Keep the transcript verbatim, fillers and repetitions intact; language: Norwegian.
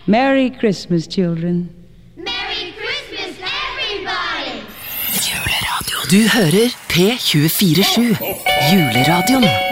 Merry Christmas, children. Merry Christmas, everybody! Juleradio. Du hører P tjuefire sju. Juleradioen.